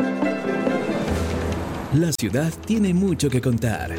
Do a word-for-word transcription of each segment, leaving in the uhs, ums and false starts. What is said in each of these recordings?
La ciudad tiene mucho que contar.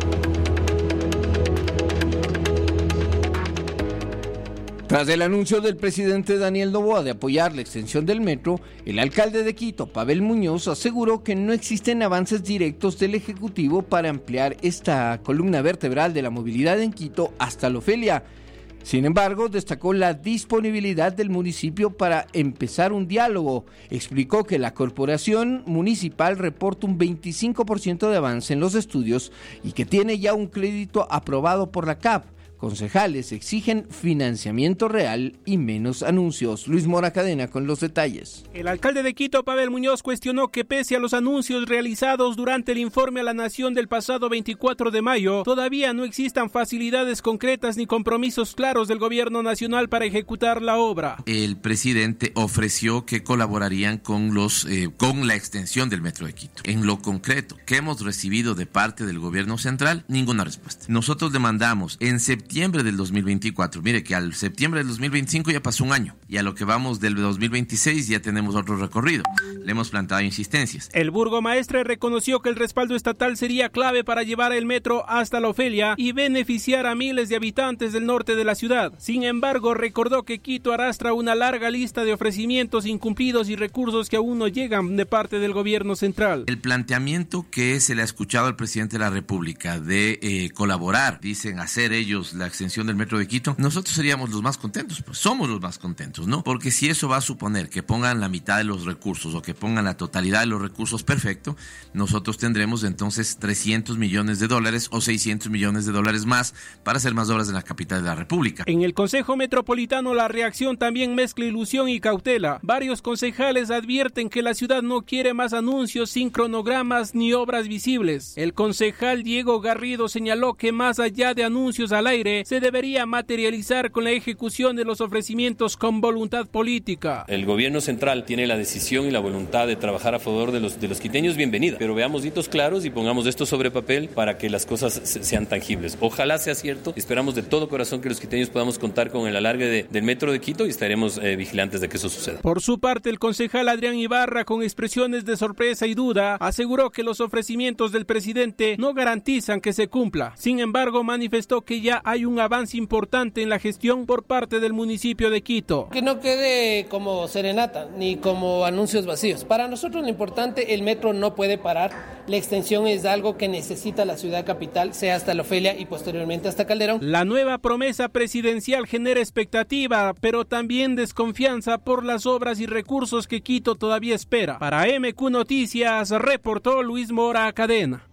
Tras el anuncio del presidente Daniel Noboa de apoyar la extensión del metro, el alcalde de Quito, Pavel Muñoz, aseguró que no existen avances directos del Ejecutivo para ampliar esta columna vertebral de la movilidad en Quito hasta la Ofelia. Sin embargo, destacó la disponibilidad del municipio para empezar un diálogo. Explicó que la corporación municipal reporta un veinticinco por ciento de avance en los estudios y que tiene ya un crédito aprobado por la C A P. Concejales exigen financiamiento real y menos anuncios. Luis Mora Cadena con los detalles. El alcalde de Quito, Pavel Muñoz, cuestionó que pese a los anuncios realizados durante el informe a la Nación del pasado veinticuatro de mayo, todavía no existan facilidades concretas ni compromisos claros del gobierno nacional para ejecutar la obra. El presidente ofreció que colaborarían con los eh, con la extensión del metro de Quito. En lo concreto, que hemos recibido de parte del gobierno central, ninguna respuesta. Nosotros demandamos en septiembre septiembre del dos mil veinticuatro. Mire que al septiembre del dos mil veinticinco ya pasó un año y a lo que vamos del dos mil veintiséis ya tenemos otro recorrido. Le hemos planteado insistencias. El burgomaestre reconoció que el respaldo estatal sería clave para llevar el metro hasta la Ofelia y beneficiar a miles de habitantes del norte de la ciudad. Sin embargo, recordó que Quito arrastra una larga lista de ofrecimientos incumplidos y recursos que aún no llegan de parte del gobierno central. El planteamiento que se le ha escuchado al presidente de la República de eh, colaborar, dicen hacer ellos la extensión del metro de Quito, nosotros seríamos los más contentos, pues somos los más contentos, ¿no? Porque si eso va a suponer que pongan la mitad de los recursos o que pongan la totalidad de los recursos, perfecto, nosotros tendremos entonces trescientos millones de dólares o seiscientos millones de dólares más para hacer más obras en la capital de la República. En el Consejo Metropolitano la reacción también mezcla ilusión y cautela. Varios concejales advierten que la ciudad no quiere más anuncios sin cronogramas ni obras visibles. El concejal Diego Garrido señaló que más allá de anuncios al aire, se debería materializar con la ejecución de los ofrecimientos con voluntad política. El gobierno central tiene la decisión y la voluntad de trabajar a favor de los, de los quiteños, bienvenida, pero veamos hitos claros y pongamos esto sobre papel para que las cosas sean tangibles. Ojalá sea cierto, esperamos de todo corazón que los quiteños podamos contar con el alargue de, del metro de Quito y estaremos eh, vigilantes de que eso suceda. Por su parte, el concejal Adrián Ibarra, con expresiones de sorpresa y duda, aseguró que los ofrecimientos del presidente no garantizan que se cumpla. Sin embargo, manifestó que ya hay un avance importante en la gestión por parte del municipio de Quito. Que no quede como serenata ni como anuncios vacíos. Para nosotros lo importante, el metro no puede parar. La extensión es algo que necesita la ciudad capital, sea hasta la Ofelia y posteriormente hasta Calderón. La nueva promesa presidencial genera expectativa, pero también desconfianza por las obras y recursos que Quito todavía espera. Para M Q Noticias, reportó Luis Mora Cadena.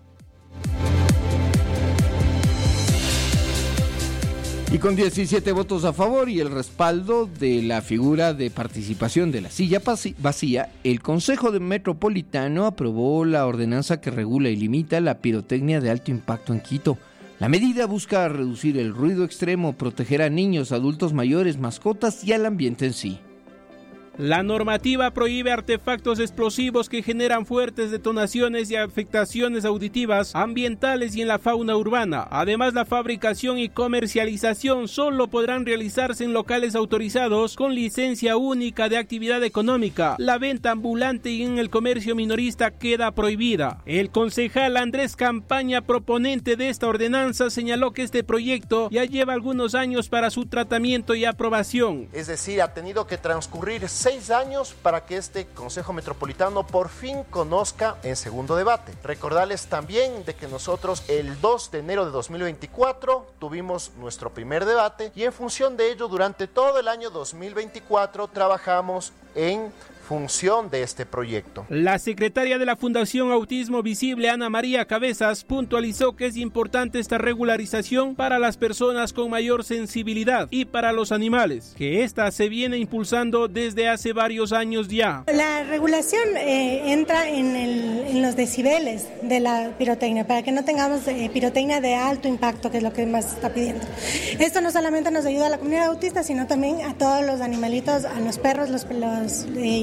Y con diecisiete votos a favor y el respaldo de la figura de participación de la silla vacía, el Consejo Metropolitano aprobó la ordenanza que regula y limita la pirotecnia de alto impacto en Quito. La medida busca reducir el ruido extremo, proteger a niños, adultos mayores, mascotas y al ambiente en sí. La normativa prohíbe artefactos explosivos que generan fuertes detonaciones y afectaciones auditivas, ambientales y en la fauna urbana. Además, la fabricación y comercialización solo podrán realizarse en locales autorizados con licencia única de actividad económica. La venta ambulante y en el comercio minorista queda prohibida. El concejal Andrés Campaña, proponente de esta ordenanza, señaló que este proyecto ya lleva algunos años para su tratamiento y aprobación. Es decir, ha tenido que transcurrir seis años para que este Consejo Metropolitano por fin conozca en segundo debate. Recordarles también de que nosotros el dos de enero de dos mil veinticuatro tuvimos nuestro primer debate y en función de ello durante todo el año dos mil veinticuatro trabajamos en función de este proyecto. La secretaria de la Fundación Autismo Visible, Ana María Cabezas, puntualizó que es importante esta regularización para las personas con mayor sensibilidad y para los animales, que esta se viene impulsando desde hace varios años ya. La regulación eh, entra en, el, en los decibeles de la pirotecnia, para que no tengamos eh, pirotecnia de alto impacto, que es lo que más se está pidiendo. Esto no solamente nos ayuda a la comunidad autista, sino también a todos los animalitos, a los perros, los, los, eh,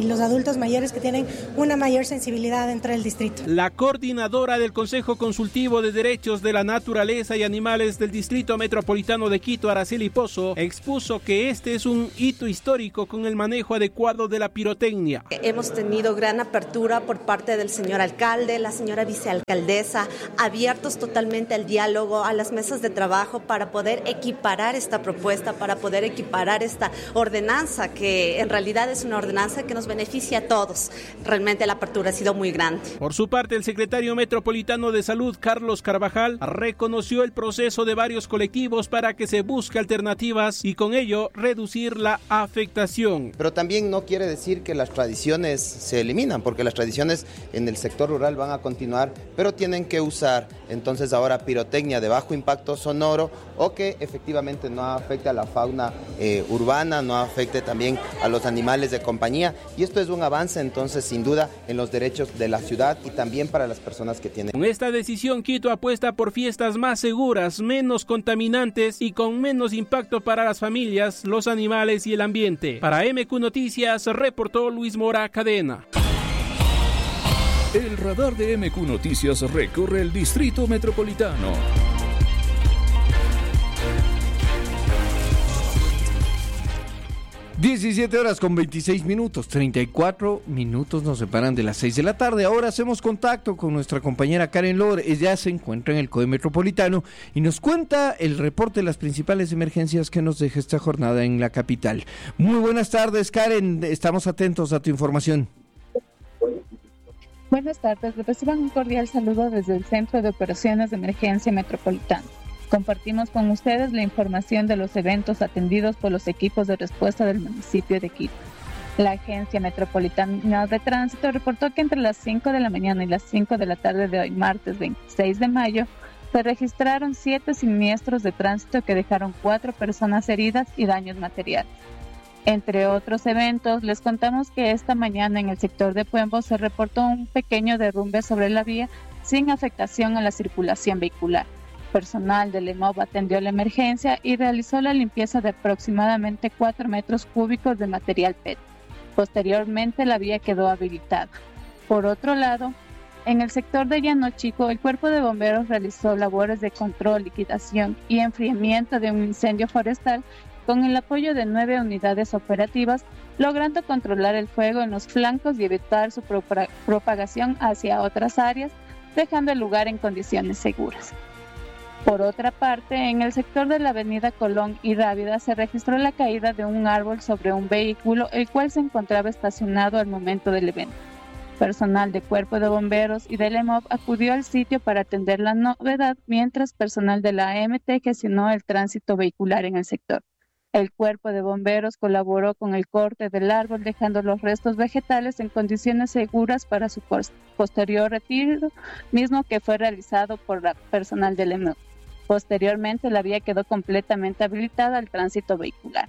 los adultos mayores que tienen una mayor sensibilidad dentro del distrito. La coordinadora del Consejo Consultivo de Derechos de la Naturaleza y Animales del Distrito Metropolitano de Quito, Araceli Pozo, expuso que este es un hito histórico con el manejo adecuado de la pirotecnia. Hemos tenido gran apertura por parte del señor alcalde, la señora vicealcaldesa, abiertos totalmente al diálogo, a las mesas de trabajo para poder equiparar esta propuesta, para poder equiparar esta ordenanza, que en realidad es una ordenanza que nos beneficia a todos. Realmente la apertura ha sido muy grande. Por su parte, el secretario metropolitano de Salud, Carlos Carvajal, reconoció el proceso de varios colectivos para que se busque alternativas y con ello reducir la afectación. Pero también no quiere decir que las tradiciones se eliminan, porque las tradiciones en el sector rural van a continuar, pero tienen que usar entonces ahora pirotecnia de bajo impacto sonoro o que efectivamente no afecte a la fauna eh, urbana, no afecte también a los animales de compañía, y esto es un avance entonces sin duda en los derechos de la ciudad y también para las personas que tienen. Con esta decisión, Quito apuesta por fiestas más seguras, menos contaminantes y con menos impacto para las familias, los animales y el ambiente. Para M Q Noticias, reportó Luis Mora Cadena. El radar de M Q Noticias recorre el Distrito Metropolitano. diecisiete horas con veintiséis minutos, treinta y cuatro minutos nos separan de las seis de la tarde. Ahora hacemos contacto con nuestra compañera Karen Lor. Ella se encuentra en el C O E Metropolitano y nos cuenta el reporte de las principales emergencias que nos deja esta jornada en la capital. Muy buenas tardes, Karen. Estamos atentos a tu información. Buenas tardes. Reciban un cordial saludo desde el Centro de Operaciones de Emergencia Metropolitano. Compartimos con ustedes la información de los eventos atendidos por los equipos de respuesta del municipio de Quito. La Agencia Metropolitana de Tránsito reportó que entre las cinco de la mañana y las cinco de la tarde de hoy, martes veintiséis de mayo, se registraron siete siniestros de tránsito que dejaron cuatro personas heridas y daños materiales. Entre otros eventos, les contamos que esta mañana en el sector de Puembo se reportó un pequeño derrumbe sobre la vía sin afectación a la circulación vehicular. Personal del E M O V atendió la emergencia y realizó la limpieza de aproximadamente cuatro metros cúbicos de material P E T. Posteriormente, la vía quedó habilitada. Por otro lado, en el sector de Llano Chico, el Cuerpo de Bomberos realizó labores de control, liquidación y enfriamiento de un incendio forestal con el apoyo de nueve unidades operativas, logrando controlar el fuego en los flancos y evitar su propagación hacia otras áreas, dejando el lugar en condiciones seguras. Por otra parte, en el sector de la avenida Colón y Rábida se registró la caída de un árbol sobre un vehículo, el cual se encontraba estacionado al momento del evento. Personal de Cuerpo de Bomberos y del E M O V acudió al sitio para atender la novedad, mientras personal de la A M T gestionó el tránsito vehicular en el sector. El Cuerpo de Bomberos colaboró con el corte del árbol, dejando los restos vegetales en condiciones seguras para su posterior retiro, mismo que fue realizado por la personal del E M O V. Posteriormente, la vía quedó completamente habilitada al tránsito vehicular.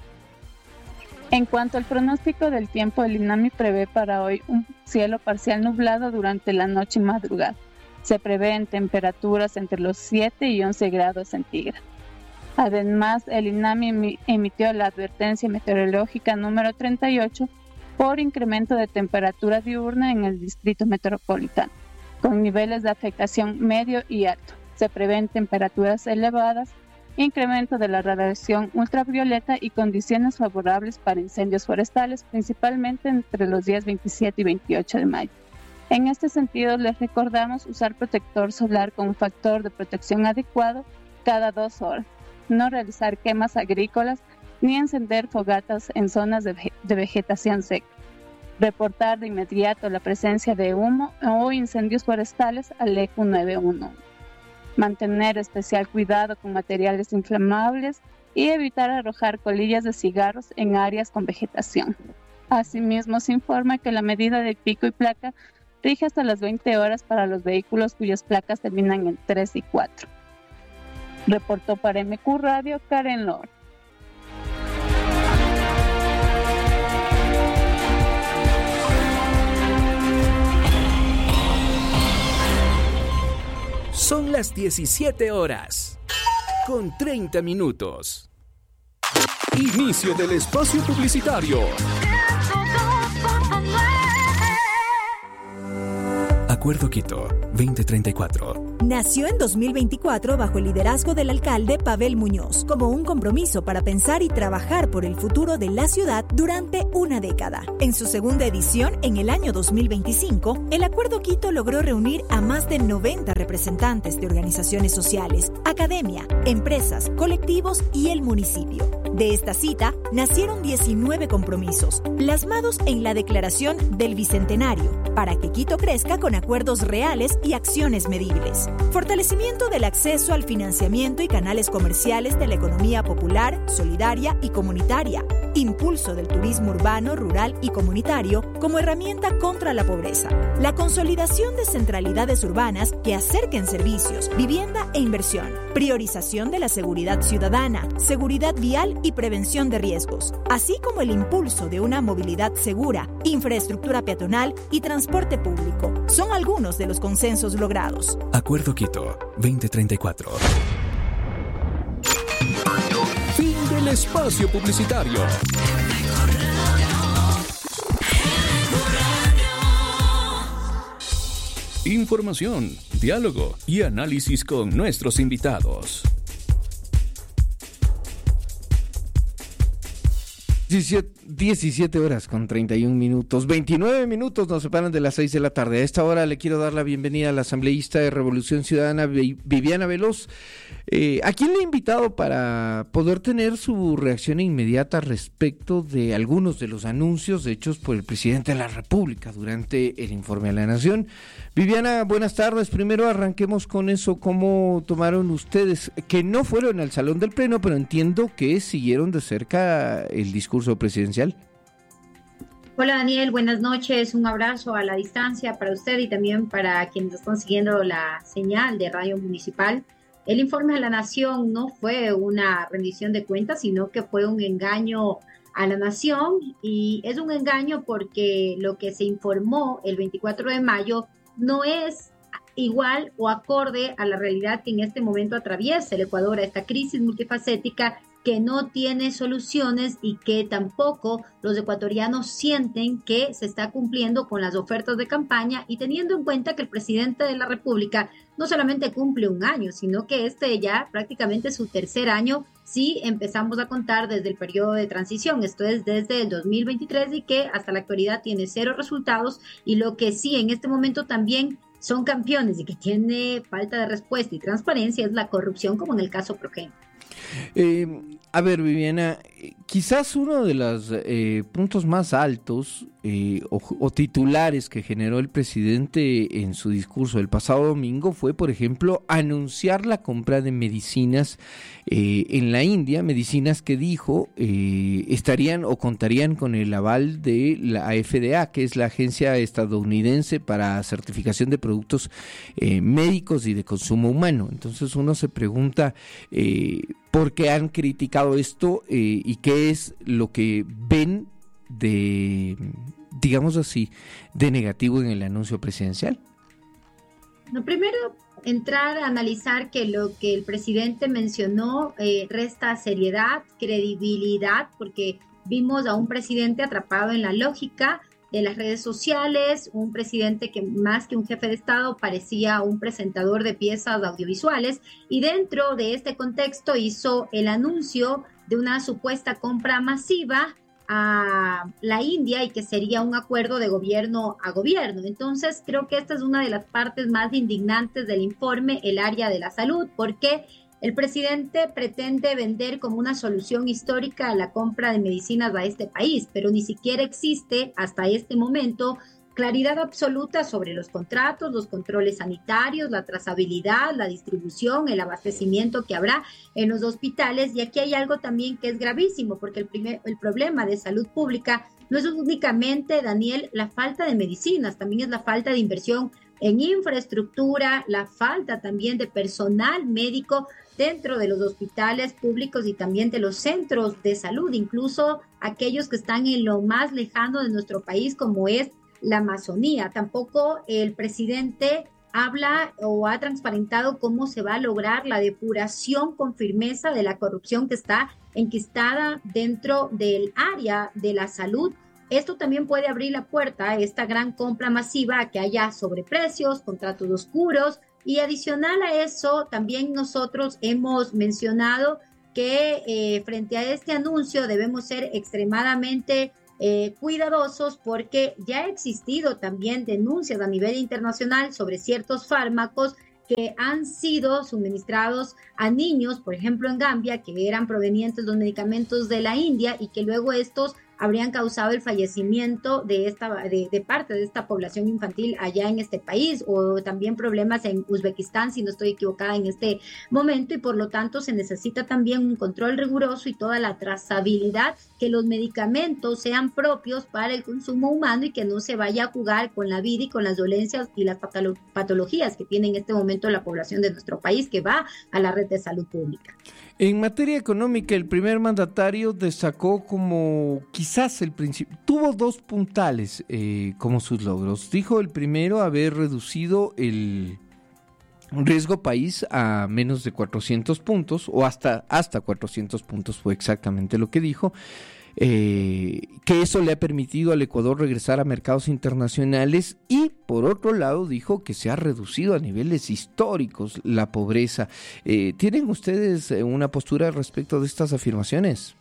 En cuanto al pronóstico del tiempo, el INAMI prevé para hoy un cielo parcial nublado durante la noche y madrugada. Se prevén temperaturas entre los siete y once grados centígrados. Además, el INAMI emitió la advertencia meteorológica número treinta y ocho por incremento de temperatura diurna en el distrito metropolitano, con niveles de afectación medio y alto. Se prevén temperaturas elevadas, incremento de la radiación ultravioleta y condiciones favorables para incendios forestales, principalmente entre los días veintisiete y veintiocho de mayo. En este sentido, les recordamos usar protector solar con un factor de protección adecuado cada dos horas, no realizar quemas agrícolas ni encender fogatas en zonas de, ve- de vegetación seca. Reportar de inmediato la presencia de humo o incendios forestales al E Q nueve uno uno. Mantener especial cuidado con materiales inflamables y evitar arrojar colillas de cigarros en áreas con vegetación. Asimismo, se informa que la medida de pico y placa rige hasta las veinte horas para los vehículos cuyas placas terminan en tres y cuatro. Reportó para M Q Radio Karen Lor. Son las diecisiete horas, con treinta minutos. Inicio del espacio publicitario. Acuerdo Quito veinte treinta y cuatro. Nació en dos mil veinticuatro bajo el liderazgo del alcalde Pavel Muñoz, como un compromiso para pensar y trabajar por el futuro de la ciudad durante una década. En su segunda edición, en el año dos mil veinticinco, el Acuerdo Quito logró reunir a más de noventa representantes de organizaciones sociales, academia, empresas, colectivos y el municipio. De esta cita, nacieron diecinueve compromisos, plasmados en la Declaración del Bicentenario, para que Quito crezca con acuerdos reales y acciones medibles. Fortalecimiento del acceso al financiamiento y canales comerciales de la economía popular, solidaria y comunitaria. Impulso del turismo urbano, rural y comunitario como herramienta contra la pobreza. La consolidación de centralidades urbanas que acerquen servicios, vivienda e inversión. Priorización de la seguridad ciudadana, seguridad vial y prevención de riesgos, así como el impulso de una movilidad segura, infraestructura peatonal y transporte público. Son algunos de los consensos logrados. Acuerdo Quito veinte treinta y cuatro. Fin del espacio publicitario. Información, diálogo y análisis con nuestros invitados. diecisiete horas con treinta y un minutos, veintinueve minutos nos separan de las seis de la tarde. A esta hora le quiero dar la bienvenida a la asambleísta de Revolución Ciudadana, Viviana Veloz, eh, a quien le he invitado para poder tener su reacción inmediata respecto de algunos de los anuncios hechos por el presidente de la República durante el informe a la Nación. Viviana, buenas tardes. Primero arranquemos con eso. ¿Cómo tomaron ustedes, que no fueron al Salón del Pleno, pero entiendo que siguieron de cerca el discurso presidencial? Hola Daniel, buenas noches, un abrazo a la distancia para usted y también para quienes están siguiendo la señal de Radio Municipal. El informe a la Nación no fue una rendición de cuentas, sino que fue un engaño a la Nación, y es un engaño porque lo que se informó el veinticuatro de mayo no es igual o acorde a la realidad que en este momento atraviesa el Ecuador, a esta crisis multifacética que no tiene soluciones y que tampoco los ecuatorianos sienten que se está cumpliendo con las ofertas de campaña, y teniendo en cuenta que el presidente de la República no solamente cumple un año, sino que este ya prácticamente es su tercer año si empezamos a contar desde el periodo de transición, esto es desde el dos mil veintitrés, y que hasta la actualidad tiene cero resultados, y lo que sí en este momento también son campeones y que tiene falta de respuesta y transparencia es la corrupción, como en el caso Progen. Eh, a ver, Viviana, quizás uno de los eh, puntos más altos eh, o, o titulares que generó el presidente en su discurso del pasado domingo fue, por ejemplo, anunciar la compra de medicinas eh, en la India, medicinas que dijo eh, estarían o contarían con el aval de la F D A, que es la Agencia Estadounidense para Certificación de Productos eh, Médicos y de Consumo Humano. Entonces uno se pregunta eh, por qué han criticado esto eh, y qué es lo que ven de, digamos así, de negativo en el anuncio presidencial. No, primero, entrar a analizar que lo que el presidente mencionó eh, resta seriedad, credibilidad, porque vimos a un presidente atrapado en la lógica de las redes sociales, un presidente que más que un jefe de Estado parecía un presentador de piezas audiovisuales, y dentro de este contexto hizo el anuncio de una supuesta compra masiva a la India y que sería un acuerdo de gobierno a gobierno. Entonces creo que esta es una de las partes más indignantes del informe, el área de la salud, porque el presidente pretende vender como una solución histórica la compra de medicinas a este país, pero ni siquiera existe hasta este momento claridad absoluta sobre los contratos, los controles sanitarios, la trazabilidad, la distribución, el abastecimiento que habrá en los hospitales. Y aquí hay algo también que es gravísimo, porque el, primer, el problema de salud pública no es únicamente, Daniel, la falta de medicinas, también es la falta de inversión en infraestructura, la falta también de personal médico dentro de los hospitales públicos y también de los centros de salud, incluso aquellos que están en lo más lejano de nuestro país, como es la Amazonía. Tampoco el presidente habla o ha transparentado cómo se va a lograr la depuración con firmeza de la corrupción que está enquistada dentro del área de la salud esto también puede abrir la puerta a esta gran compra masiva, a que haya sobreprecios, contratos oscuros, y adicional a eso, también nosotros hemos mencionado que eh, frente a este anuncio debemos ser extremadamente eh, cuidadosos, porque ya ha existido también denuncias a nivel internacional sobre ciertos fármacos que han sido suministrados a niños, por ejemplo en Gambia, que eran provenientes de los medicamentos de la India y que luego estos habrían causado el fallecimiento de, esta, de, de parte de esta población infantil allá en este país, o también problemas en Uzbekistán, si no estoy equivocada en este momento, y por lo tanto se necesita también un control riguroso y toda la trazabilidad, que los medicamentos sean propios para el consumo humano y que no se vaya a jugar con la vida y con las dolencias y las patolo- patologías que tiene en este momento la población de nuestro país, que va a la red de salud pública. En materia económica, el primer mandatario destacó como quizás el principio, tuvo dos puntales eh, como sus logros. Dijo el primero haber reducido el riesgo país a menos de cuatrocientos puntos, o hasta, hasta cuatrocientos puntos fue exactamente lo que dijo. Eh, que eso le ha permitido al Ecuador regresar a mercados internacionales, y por otro lado dijo que se ha reducido a niveles históricos la pobreza. Eh, ¿Tienen ustedes una postura respecto de estas afirmaciones?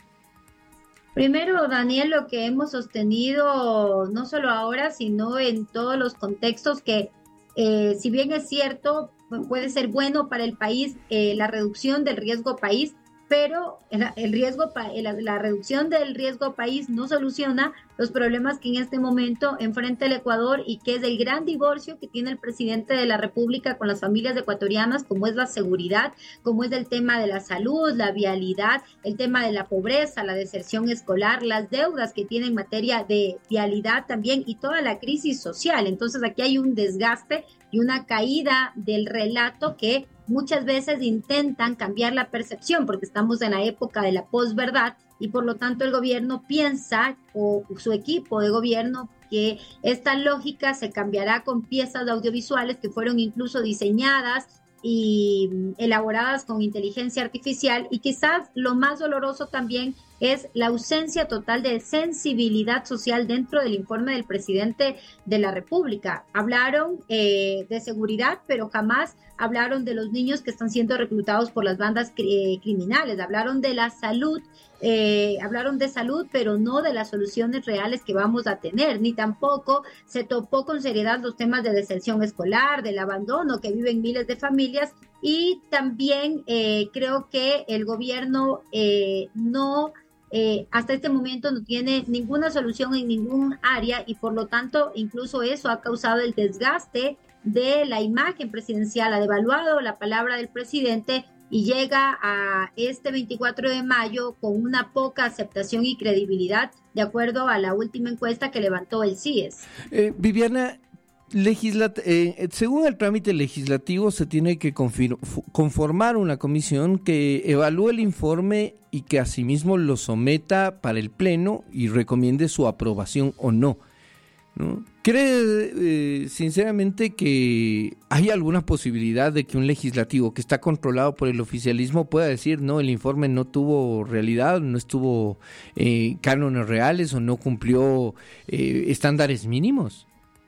Primero, Daniel, lo que hemos sostenido no solo ahora, sino en todos los contextos, que eh, si bien es cierto, puede ser bueno para el país eh, la reducción del riesgo país, pero el riesgo, la, la reducción del riesgo país no soluciona los problemas que en este momento enfrenta el Ecuador, y que es el gran divorcio que tiene el presidente de la República con las familias ecuatorianas, como es la seguridad, como es el tema de la salud, la vialidad, el tema de la pobreza, la deserción escolar, las deudas que tiene en materia de vialidad también, y toda la crisis social. Entonces aquí hay un desgaste y una caída del relato que muchas veces intentan cambiar la percepción, porque estamos en la época de la posverdad, y por lo tanto el gobierno piensa, o su equipo de gobierno, que esta lógica se cambiará con piezas audiovisuales que fueron incluso diseñadas y elaboradas con inteligencia artificial. Y quizás lo más doloroso también es la ausencia total de sensibilidad social dentro del informe del presidente de la República. Hablaron eh, de seguridad, pero jamás hablaron de los niños que están siendo reclutados por las bandas eh, criminales. Hablaron de la salud, eh, hablaron de salud, pero no de las soluciones reales que vamos a tener, ni tampoco se topó con seriedad los temas de deserción escolar, del abandono que viven miles de familias. Y también eh, creo que el gobierno eh, no... Eh, hasta este momento no tiene ninguna solución en ningún área, y por lo tanto incluso eso ha causado el desgaste de la imagen presidencial, ha devaluado la palabra del presidente, y llega a este veinticuatro de mayo con una poca aceptación y credibilidad, de acuerdo a la última encuesta que levantó el C I E S. Eh, Viviana, Legislat- eh, según el trámite legislativo se tiene que confir- conformar una comisión que evalúe el informe y que asimismo lo someta para el Pleno y recomiende su aprobación o no, ¿no? ¿Cree eh, sinceramente que hay alguna posibilidad de que un legislativo que está controlado por el oficialismo pueda decir no, el informe no tuvo realidad, no estuvo eh, cánones reales o no cumplió eh, estándares mínimos?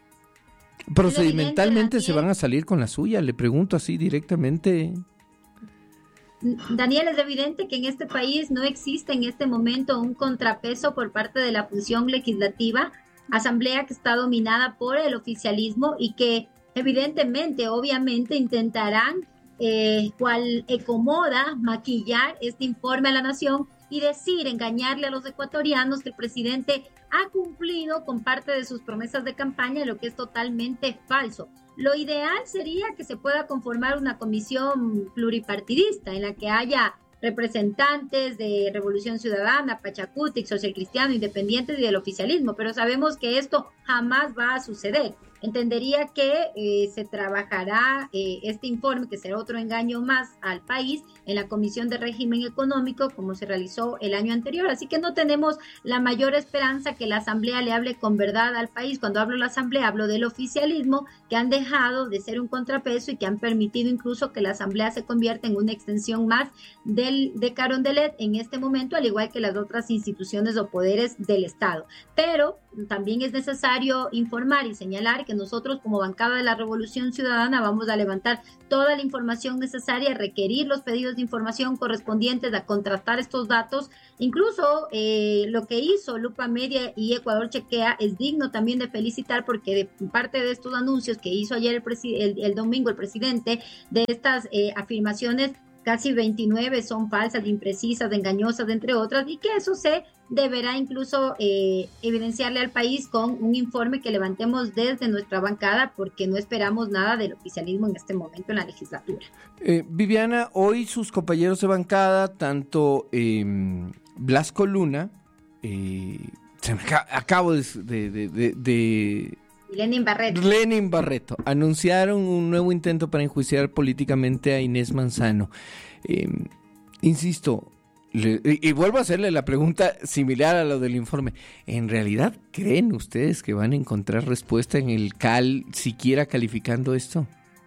Procedimentalmente se van a salir con la suya, le pregunto así directamente. Daniel, es evidente que en este país no existe en este momento un contrapeso por parte de la función legislativa, asamblea que está dominada por el oficialismo, y que evidentemente, obviamente, intentarán, eh, cual acomoda, maquillar este informe a la nación y decir, engañarle a los ecuatorianos que el presidente ha cumplido con parte de sus promesas de campaña, lo que es totalmente falso. Lo ideal sería que se pueda conformar una comisión pluripartidista en la que haya representantes de Revolución Ciudadana, Pachacutic, Social Cristiano, independientes y del oficialismo, pero sabemos que esto jamás va a suceder. entendería que eh, se trabajará eh, este informe, que será otro engaño más al país, en la Comisión de Régimen Económico, como se realizó el año anterior. Así que no tenemos la mayor esperanza que la Asamblea le hable con verdad al país. Cuando hablo de la Asamblea, hablo del oficialismo, que han dejado de ser un contrapeso y que han permitido incluso que la Asamblea se convierta en una extensión más del, de Carondelet en este momento, al igual que las otras instituciones o poderes del Estado. Pero también es necesario informar y señalar que nosotros, como bancada de la Revolución Ciudadana, vamos a levantar toda la información necesaria, requerir los pedidos de información correspondientes, a contrastar estos datos. Incluso eh, lo que hizo Lupa Media y Ecuador Chequea es digno también de felicitar, porque de parte de estos anuncios que hizo ayer el, presi- el, el domingo el presidente, de estas eh, afirmaciones, casi veintinueve son falsas, imprecisas, engañosas, entre otras, y que eso se deberá incluso eh, evidenciarle al país con un informe que levantemos desde nuestra bancada, porque no esperamos nada del oficialismo en este momento en la legislatura. Eh, Viviana, hoy sus compañeros de bancada, tanto eh, Blasco Luna, eh, se me acaba, acabo de... de, de, de, de Lenin Barreto. Lenin Barreto. Anunciaron un nuevo intento para enjuiciar políticamente a Inés Manzano. Eh, insisto, le, y, y vuelvo a hacerle la pregunta similar a lo del informe. ¿En realidad creen ustedes que van a encontrar respuesta en el C A L, siquiera calificando esto?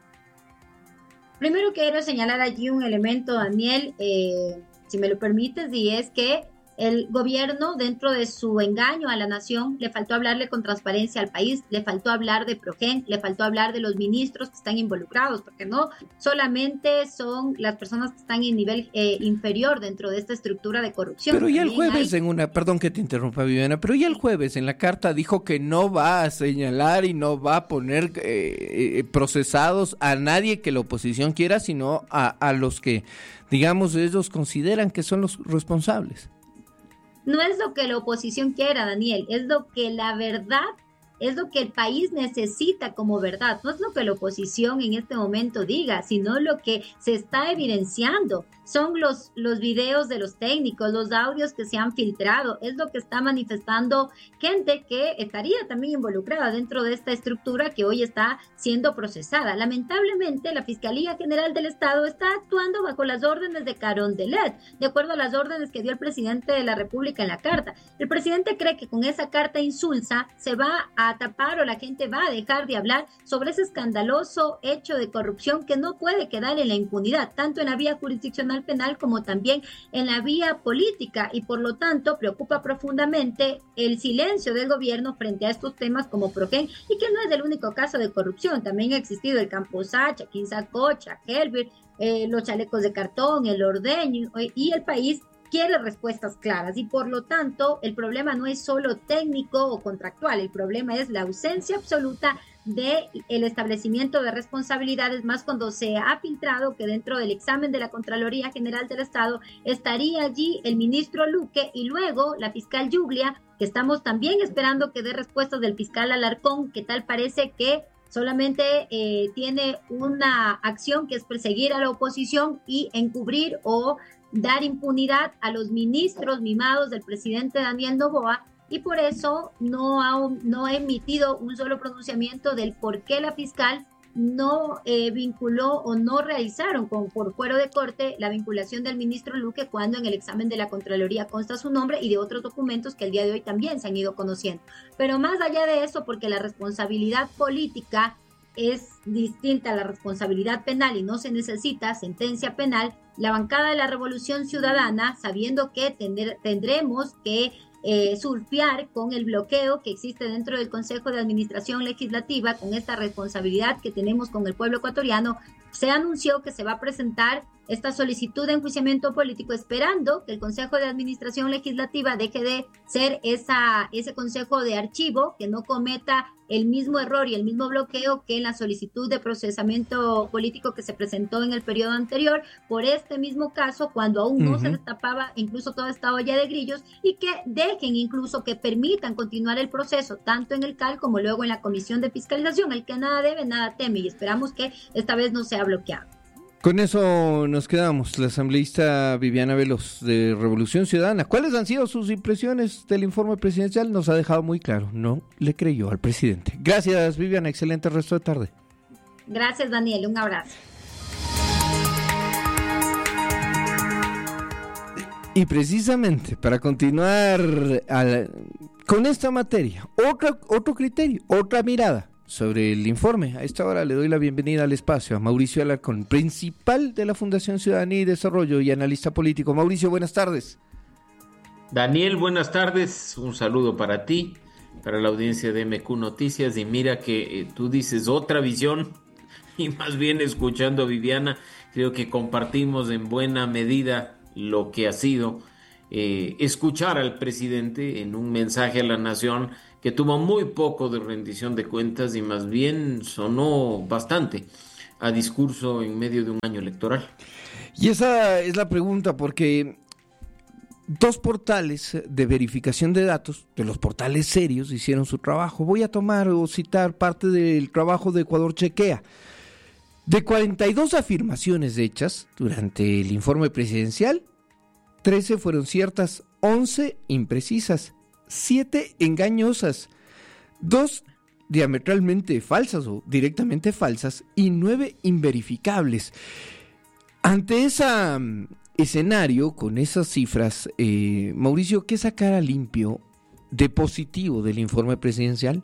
Primero quiero señalar allí un elemento, Daniel, eh, si me lo permites, y es que el gobierno, dentro de su engaño a la nación, le faltó hablarle con transparencia al país, le faltó hablar de Progen, le faltó hablar de los ministros que están involucrados, porque no solamente son las personas que están en nivel eh, inferior dentro de esta estructura de corrupción. Pero ya el También jueves hay... en una, perdón que te interrumpa, Viviana, pero ya el jueves en la carta dijo que no va a señalar y no va a poner eh, eh, procesados a nadie que la oposición quiera, sino a, a los que, digamos, ellos consideran que son los responsables. No es lo que la oposición quiera, Daniel, es lo que la verdad, es lo que el país necesita como verdad. No es lo que la oposición en este momento diga, sino lo que se está evidenciando. Son los, los videos de los técnicos, los audios que se han filtrado, es lo que está manifestando gente que estaría también involucrada dentro de esta estructura que hoy está siendo procesada. Lamentablemente, la Fiscalía General del Estado está actuando bajo las órdenes de Carondelet, de acuerdo a las órdenes que dio el presidente de la República en la carta. El presidente cree que con esa carta insulsa se va a tapar o la gente va a dejar de hablar sobre ese escandaloso hecho de corrupción que no puede quedar en la impunidad, tanto en la vía jurisdiccional penal como también en la vía política, y por lo tanto preocupa profundamente el silencio del gobierno frente a estos temas como Progen, y que no es el único caso de corrupción. También ha existido el Campo Sacha, Quinzacocha, Helbert, eh, los chalecos de cartón, el ordeño, eh, y el país quiere respuestas claras, y por lo tanto el problema no es solo técnico o contractual, el problema es la ausencia absoluta de el establecimiento de responsabilidades, más cuando se ha filtrado que dentro del examen de la Contraloría General del Estado estaría allí el ministro Luque y luego la fiscal Yuglia, que estamos también esperando que dé respuestas del fiscal Alarcón, que tal parece que solamente eh, tiene una acción que es perseguir a la oposición y encubrir o dar impunidad a los ministros mimados del presidente Daniel Noboa, y por eso no ha, no ha emitido un solo pronunciamiento del por qué la fiscal no eh, vinculó o no realizaron con, por fuero de corte la vinculación del ministro Luque, cuando en el examen de la Contraloría consta su nombre y de otros documentos que el día de hoy también se han ido conociendo. Pero más allá de eso, porque la responsabilidad política es distinta a la responsabilidad penal y no se necesita sentencia penal, la bancada de la Revolución Ciudadana, sabiendo que tender, tendremos que eh, surfear con el bloqueo que existe dentro del Consejo de Administración Legislativa, con esta responsabilidad que tenemos con el pueblo ecuatoriano, se anunció que se va a presentar esta solicitud de enjuiciamiento político, esperando que el Consejo de Administración Legislativa deje de ser esa, ese consejo de archivo, que no cometa el mismo error y el mismo bloqueo que en la solicitud de procesamiento político que se presentó en el periodo anterior por este mismo caso, cuando aún no uh-huh. se destapaba incluso toda esta olla de grillos, y que dejen incluso que permitan continuar el proceso tanto en el C A L como luego en la Comisión de Fiscalización. El que nada debe, nada teme, y esperamos que esta vez no sea bloqueado. Con eso nos quedamos. La asambleísta Viviana Veloz de Revolución Ciudadana. ¿Cuáles han sido sus impresiones del informe presidencial? Nos ha dejado muy claro, no le creyó al presidente. Gracias, Viviana, excelente resto de tarde. Gracias, Daniel, un abrazo. Y precisamente para continuar al, con esta materia, otro, otro criterio, otra mirada sobre el informe. A esta hora le doy la bienvenida al espacio a Mauricio Alarcón, principal de la Fundación Ciudadanía y Desarrollo y analista político. Mauricio, buenas tardes. Daniel, buenas tardes. Un saludo para ti, para la audiencia de M Q Noticias. Y mira que eh, tú dices otra visión y más bien escuchando a Viviana, creo que compartimos en buena medida lo que ha sido eh, escuchar al presidente en un mensaje a la nación que tuvo muy poco de rendición de cuentas y más bien sonó bastante a discurso en medio de un año electoral. Y esa es la pregunta, porque dos portales de verificación de datos, de los portales serios, hicieron su trabajo. Voy a tomar o citar parte del trabajo de Ecuador Chequea. De cuarenta y dos afirmaciones hechas durante el informe presidencial, trece fueron ciertas, once imprecisas, siete engañosas, dos diametralmente falsas o directamente falsas y nueve inverificables. Ante ese um, escenario, con esas cifras, eh, Mauricio, ¿qué sacar a limpio de positivo del informe presidencial?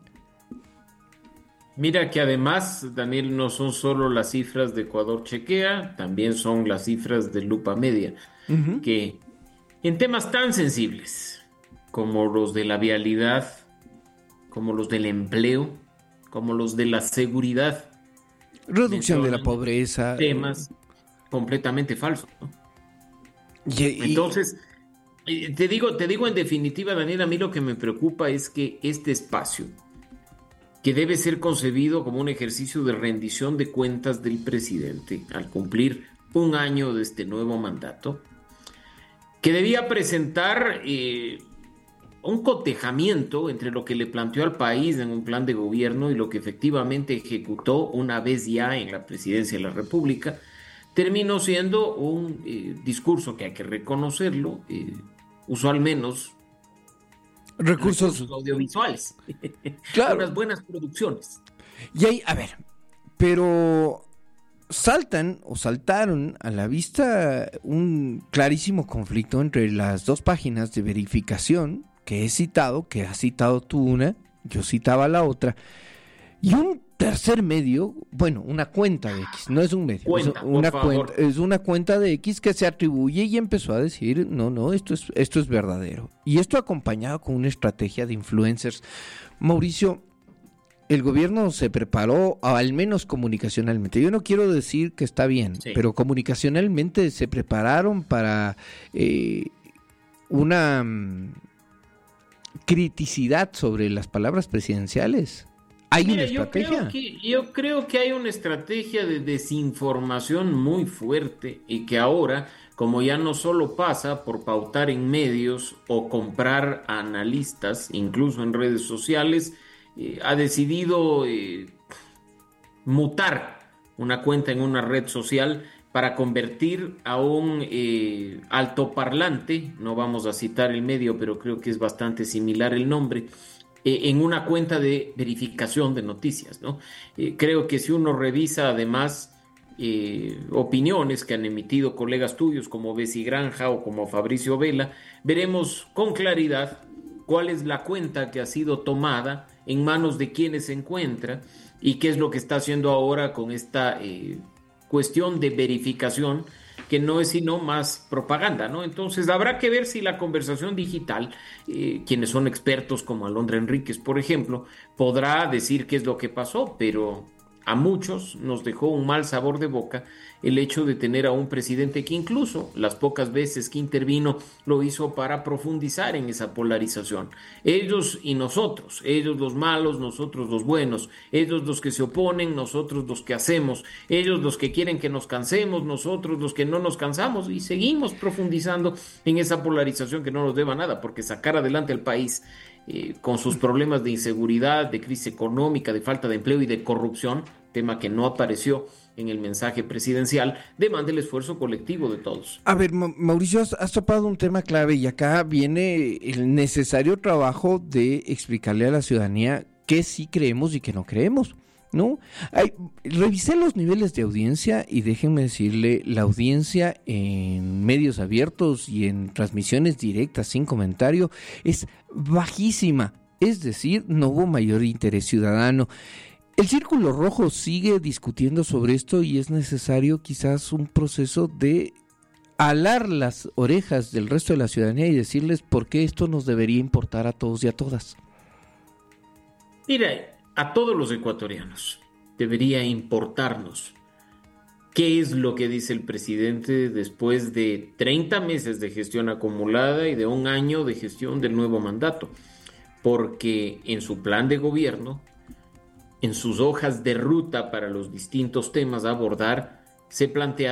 Mira que además, Daniel, no son solo las cifras de Ecuador Chequea, también son las cifras de Lupa Media, uh-huh. que en temas tan sensibles como los de la vialidad, como los del empleo, como los de la seguridad, reducción de la pobreza, temas completamente falsos, ¿no? Y, y... Entonces, te digo, te digo en definitiva, Daniel, a mí lo que me preocupa es que este espacio, que debe ser concebido como un ejercicio de rendición de cuentas del presidente al cumplir un año de este nuevo mandato, que debía presentar eh, un cotejamiento entre lo que le planteó al país en un plan de gobierno y lo que efectivamente ejecutó una vez ya en la presidencia de la República, terminó siendo un eh, discurso que hay que reconocerlo, eh, usó al menos recursos, recursos audiovisuales, claro, unas buenas producciones. Y ahí, a ver, pero saltan o saltaron a la vista un clarísimo conflicto entre las dos páginas de verificación que he citado, que has citado tú una, yo citaba la otra, y un tercer medio, bueno, una cuenta de X, no es un medio, cuenta, es una por cuenta, favor. es una cuenta de X que se atribuye y empezó a decir, no, no, esto es, esto es verdadero. Y esto acompañado con una estrategia de influencers. Mauricio, el gobierno se preparó, al menos comunicacionalmente. Yo no quiero decir que está bien, sí, pero comunicacionalmente se prepararon para eh, una um, criticidad sobre las palabras presidenciales. ¿Hay Mira, una estrategia? Yo creo, que, yo creo que hay una estrategia de desinformación muy fuerte y que ahora, como ya no solo pasa por pautar en medios o comprar a analistas, incluso en redes sociales, eh, ha decidido eh, mutar una cuenta en una red social para convertir a un eh, altoparlante, no vamos a citar el medio, pero creo que es bastante similar el nombre, en una cuenta de verificación de noticias, ¿no? Eh, creo que si uno revisa además eh, opiniones que han emitido colegas tuyos como Bessie Granja o como Fabricio Vela, veremos con claridad cuál es la cuenta que ha sido tomada, en manos de quienes se encuentra y qué es lo que está haciendo ahora con esta eh, cuestión de verificación, que no es sino más propaganda, ¿no? Entonces habrá que ver si la conversación digital, eh, quienes son expertos como Alondra Enríquez, por ejemplo, podrá decir qué es lo que pasó, pero a muchos nos dejó un mal sabor de boca el hecho de tener a un presidente que incluso las pocas veces que intervino lo hizo para profundizar en esa polarización. Ellos y nosotros, ellos los malos, nosotros los buenos, ellos los que se oponen, nosotros los que hacemos, ellos los que quieren que nos cansemos, nosotros los que no nos cansamos, y seguimos profundizando en esa polarización que no nos deba nada, porque sacar adelante al país Eh, con sus problemas de inseguridad, de crisis económica, de falta de empleo y de corrupción, tema que no apareció en el mensaje presidencial, demanda el esfuerzo colectivo de todos. A ver, Ma- Mauricio, has, has topado un tema clave y acá viene el necesario trabajo de explicarle a la ciudadanía qué sí creemos y qué no creemos, ¿no? Hay, revisé los niveles de audiencia y déjenme decirle, la audiencia en medios abiertos y en transmisiones directas sin comentario es bajísima, es decir, no hubo mayor interés ciudadano. El Círculo Rojo sigue discutiendo sobre esto y es necesario quizás un proceso de alar las orejas del resto de la ciudadanía y decirles por qué esto nos debería importar a todos y a todas. Mira, a todos los ecuatorianos debería importarnos qué es lo que dice el presidente después de treinta meses de gestión acumulada y de un año de gestión del nuevo mandato, porque en su plan de gobierno, en sus hojas de ruta para los distintos temas a abordar, se plantea